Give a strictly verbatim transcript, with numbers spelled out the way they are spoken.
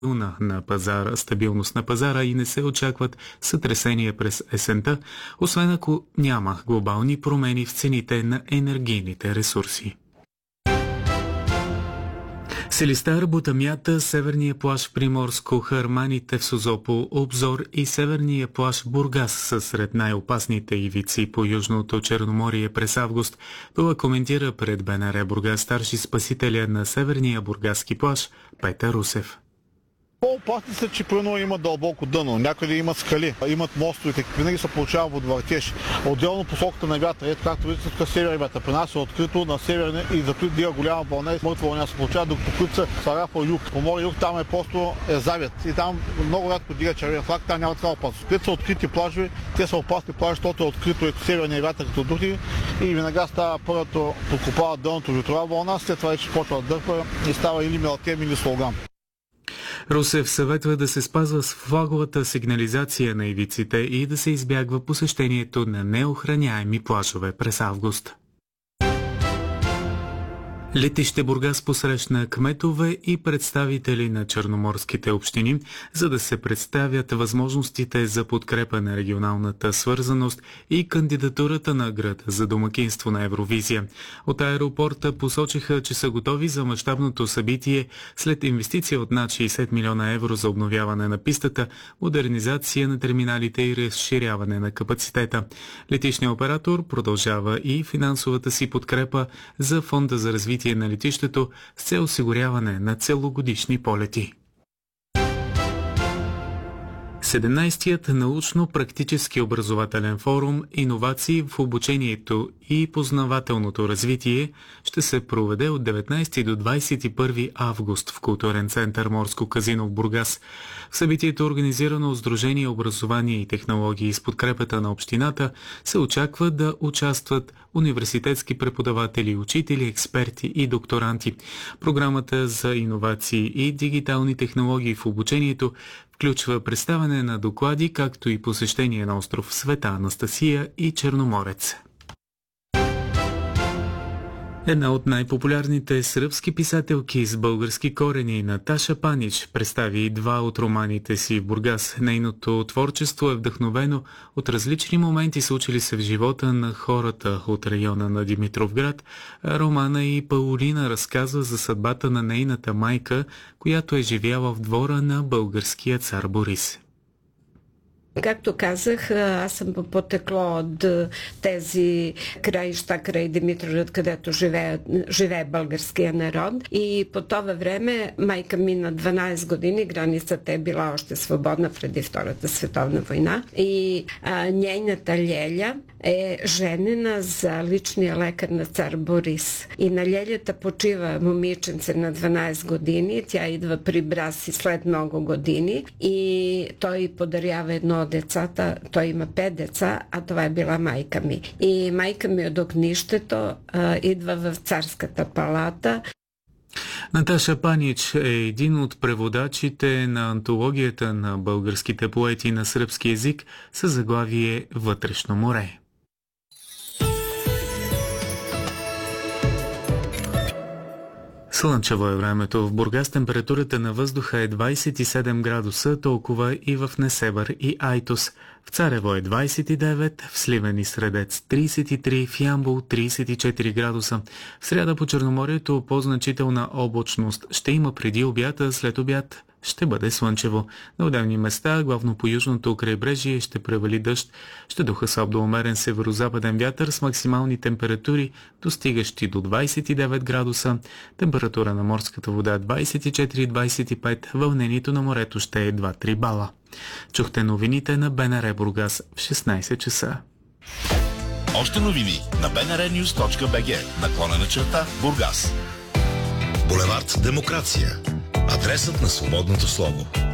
на пазара, стабилност на пазара и не се очакват сътресения през есента, освен ако няма глобални промени в цените на енергийните ресурси. Силистар, Бутамята, Северния плаж Приморско, Харманите в Созопол, Обзор и Северния плаж Бургас са сред най-опасните ивици по Южното Черноморие през август. Това коментира пред БНР Бургас старши спасителя на Северния бургаски плаж Петър Русев. По-опасни са, че примерно има дълбоко дъно, някъде имат скали, имат мостове, винаги се получава водовъртеж. Отделно посоката на вятъра, ето както виждате, тук север вятър, при нас е открито на северни и за които дига голяма вълна и мъртва вълна се получава, докато които са Сарафа юг. По море юг там е просто е завет и там много рядко дига червен флаг, там няма такава опасност. Където са открити плажове, те са опасни плажи, защото е открито ето северния вятър като духи и веднага става първото, подкопава дъното ветрова вълна, след това вече почва да дърпа и става или мелтем, или слоган. Русев съветва да се спазва с флаговата сигнализация на ивиците и да се избягва посещението на неохраняеми плажове през август. Летище Бургас посрещна кметове и представители на черноморските общини, за да се представят възможностите за подкрепа на регионалната свързаност и кандидатурата на град за домакинство на Евровизия. От аеропорта посочиха, че са готови за мащабното събитие след инвестиция от над шейсет милиона евро за обновяване на пистата, модернизация на терминалите и разширяване на капацитета. Летищният оператор продължава и финансовата си подкрепа за Фонда за развитие на летището с цел осигуряване на целогодишни полети. седемнайсетият научно-практически образователен форум «Иновации в обучението и познавателното развитие» ще се проведе от деветнайсети до двайсет и първи август в културен център Морско казино в Бургас. В събитието, организирано от Сдружение Образование и технологии с подкрепата на общината, се очаква да участват университетски преподаватели, учители, експерти и докторанти. Програмата за иновации и дигитални технологии в обучението включва представяне на доклади, както и посещение на остров Света Анастасия и Черноморец. Една от най-популярните сръбски писателки с български корени, Наташа Панич, представи два от романите си в Бургас. Нейното творчество е вдъхновено от различни моменти, случили се в живота на хората от района на Димитровград. Романа и Паулина разказва за съдбата на нейната майка, която е живяла в двора на българския цар Борис. Както казах, аз съм потекло от тези краища край Димитровград, където живее, живее българския народ. И по това време майка ми на дванайсет години, границата е била още свободна преди Втората световна война. И а, нейната Леля е женена за личния лекар на цар Борис. И на Лелята почива момиченце на дванайсет години. Тя идва при брат си след много години и той подарява едно от децата. Той има пет деца, а това е била майка ми. И майка ми от огнището а, идва в царската палата. Наташа Панич е един от преводачите на антологията на българските поети на сръбски език със заглавие «Вътрешно море». Слънчево е времето. В Бургас температурата на въздуха е двайсет и седем градуса, толкова и в Несебър и Айтос. В Царево е двайсет и девет, в Сливен и Средец трийсет и три, в Ямбол трийсет и четири градуса. В сряда по Черноморието по-значителна облачност ще има преди обяд, след обяд ще бъде слънчево. На отделни места, главно по южното крайбрежие, ще превали дъжд. Ще духа слаб до умерен северозападен вятър с максимални температури, достигащи до двайсет и девет градуса. Температура на морската вода двайсет и четири до двайсет и пет, вълнението на морето ще е два-три бала. Чухте новините на БНР Бургас в шестнайсет часа. Още новини на би ен ар нюз точка би джи, наклонена черта Бургас. Булевард Демокрация. Адресът на свободното слово.